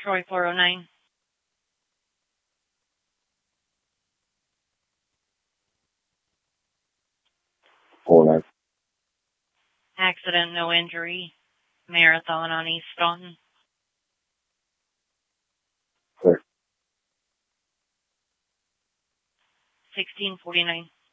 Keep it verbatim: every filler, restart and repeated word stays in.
Troy four oh nine. four nine. Accident, no injury. Marathon on East Staunton. Clear. sixteen forty-nine.